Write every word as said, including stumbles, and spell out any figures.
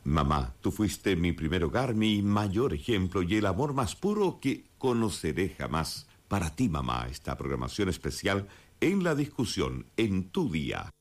Mamá, tú fuiste mi primer hogar, mi mayor ejemplo y el amor más puro que conoceré jamás. Para ti, mamá, esta programación especial en la discusión en tu día.